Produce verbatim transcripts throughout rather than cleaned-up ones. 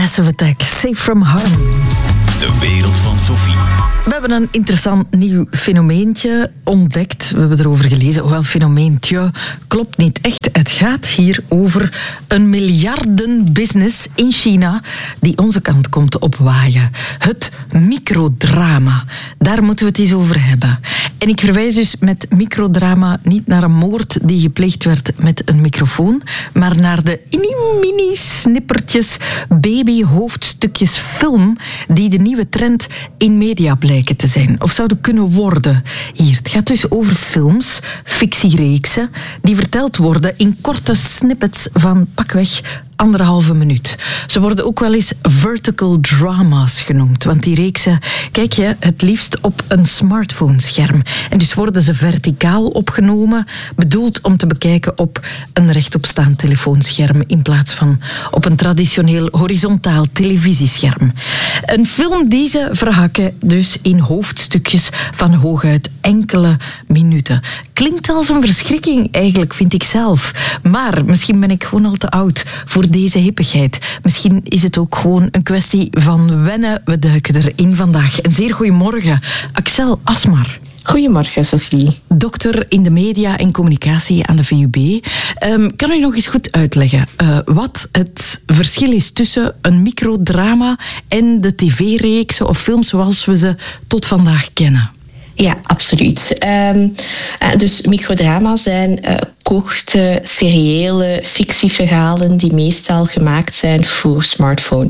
Massive Attack, Safe From Harm. De wereld van Sophie. We hebben een interessant nieuw fenomeentje ontdekt. We hebben erover gelezen. Hoewel fenomeentje klopt niet echt. Het gaat hier over een miljardenbusiness in China die onze kant komt opwaaien. Het microdrama. Daar moeten we het eens over hebben. En ik verwijs dus met microdrama niet naar een moord die gepleegd werd met een microfoon, maar naar de mini-snippertjes, baby-hoofdstukjes film die de nieuwe trend in media blijken te zijn. Of zouden kunnen worden. Hier, het gaat dus over films, fictiereeksen, die verteld worden in korte snippets van pakweg anderhalve minuut. Ze worden ook wel eens vertical drama's genoemd, want die reeksen kijk je het liefst op een smartphone-scherm. En dus worden ze verticaal opgenomen, bedoeld om te bekijken op een rechtopstaand telefoonscherm in plaats van op een traditioneel horizontaal televisiescherm. Een film die ze verhakken dus in hoofdstukjes van hooguit enkele minuten. Klinkt als een verschrikking eigenlijk, vind ik zelf. Maar misschien ben ik gewoon al te oud voor deze hippigheid. Misschien is het ook gewoon een kwestie van wennen. We duiken erin vandaag. Een zeer goeiemorgen, Axel Asmar. Goedemorgen, Sophie. Dokter in de media en communicatie aan de V U B. Um, kan u nog eens goed uitleggen uh, wat het verschil is tussen een microdrama en de tv-reeksen of films zoals we ze tot vandaag kennen? Ja, absoluut. Um, uh, dus microdrama's zijn uh, korte, seriële fictieverhalen die meestal gemaakt zijn voor smartphone.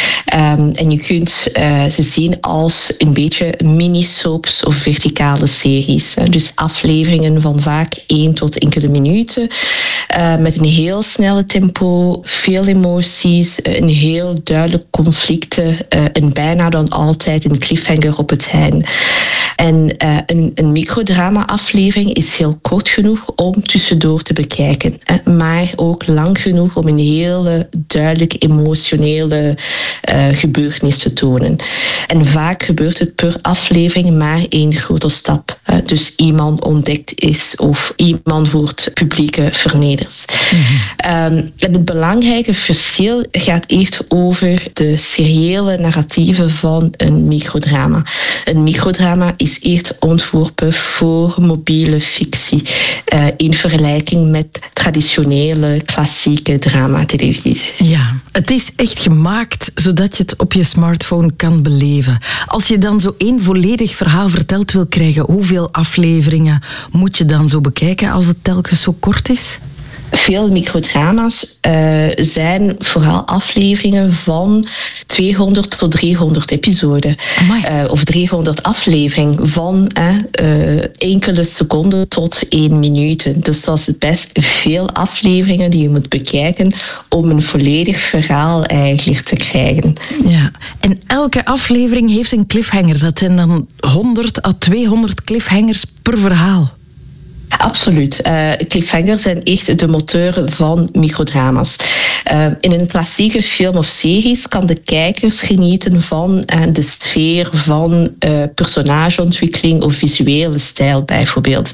Um, en je kunt uh, ze zien als een beetje mini-soaps of verticale series. Uh, dus afleveringen van vaak één tot enkele minuten. Uh, met een heel snelle tempo, veel emoties, een heel duidelijk conflicten uh, en bijna dan altijd een cliffhanger op het einde. En uh, een, een microdrama-aflevering is heel kort genoeg om tussendoor te bekijken. Hè, maar ook lang genoeg om een hele duidelijk emotionele uh, gebeurtenis te tonen. En vaak gebeurt het per aflevering maar één grote stap. Hè, dus iemand ontdekt is of iemand wordt publiek vernederd. Mm-hmm. Um, en het belangrijke verschil gaat echt over de seriële narratieven van een microdrama. Een microdrama is eerst ontworpen voor mobiele fictie uh, in vergelijking met traditionele klassieke dramatelevisies. Ja, het is echt gemaakt zodat je het op je smartphone kan beleven. Als je dan zo één volledig verhaal verteld wil krijgen, hoeveel afleveringen moet je dan zo bekijken als het telkens zo kort is? Veel microdrama's uh, zijn vooral afleveringen van tweehonderd tot driehonderd episoden. Uh, of driehonderd afleveringen van uh, uh, enkele seconden tot één minuut. Dus dat is best veel afleveringen die je moet bekijken om een volledig verhaal eigenlijk te krijgen. Ja, en elke aflevering heeft een cliffhanger. Dat zijn dan honderd à tweehonderd cliffhangers per verhaal. Absoluut. Uh, cliffhangers zijn echt de motor van microdrama's. Uh, in een klassieke film of series kan de kijkers genieten van uh, de sfeer van uh, personageontwikkeling of visuele stijl bijvoorbeeld.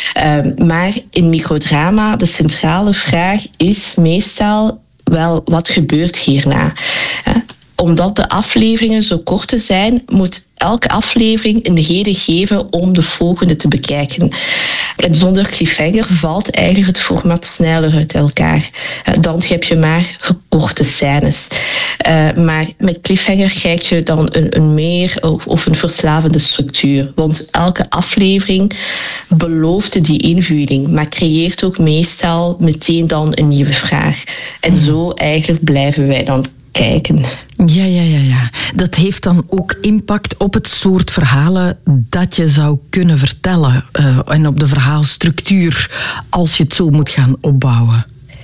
Uh, maar in microdrama, de centrale vraag is meestal wel, wat gebeurt hierna? Uh, Omdat de afleveringen zo kort zijn, moet elke aflevering een reden geven om de volgende te bekijken. En zonder cliffhanger valt eigenlijk het format sneller uit elkaar. Dan heb je maar korte scènes. Uh, maar met cliffhanger krijg je dan een, een meer of, of een verslavende structuur. Want elke aflevering belooft die invulling, maar creëert ook meestal meteen dan een nieuwe vraag. En zo eigenlijk blijven wij dan kijken. Ja, ja, ja, ja. Dat heeft dan ook impact op het soort verhalen dat je zou kunnen vertellen. Uh, en op de verhaalstructuur, als je het zo moet gaan opbouwen.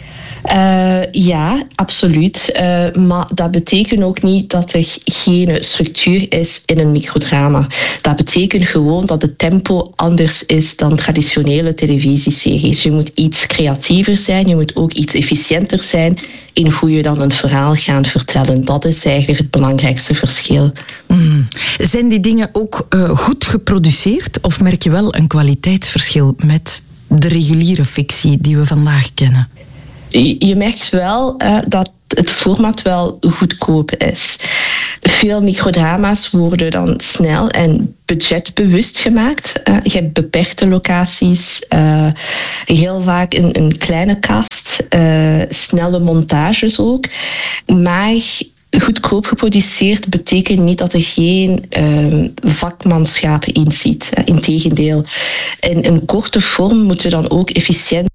Uh, ja, absoluut. Uh, maar dat betekent ook niet dat er geen structuur is in een microdrama. Dat betekent gewoon dat het tempo anders is dan traditionele televisieseries. Je moet iets creatiever zijn, je moet ook iets efficiënter zijn in hoe je dan een verhaal gaat vertellen. Dat is eigenlijk het belangrijkste verschil. Mm. Zijn die dingen ook uh, goed geproduceerd? Of merk je wel een kwaliteitsverschil met de reguliere fictie die we vandaag kennen? je, je merkt wel uh, dat het format wel goedkoop is. Veel microdrama's worden dan snel en budgetbewust gemaakt. Uh, je hebt beperkte locaties, uh, heel vaak een, een kleine cast, uh, snelle montages ook. Maar goedkoop geproduceerd betekent niet dat er geen uh, vakmanschap in zit. Uh, Integendeel, in een korte vorm moeten we dan ook efficiënt